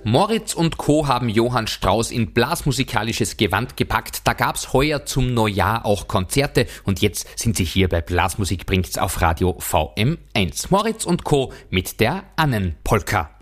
Moritz und Co. haben Johann Strauss in blasmusikalisches Gewand gepackt. Da gab's heuer zum Neujahr auch Konzerte und jetzt sind sie hier bei Blasmusik bringt's auf Radio VM1. Moritz und Co. mit der Annenpolka.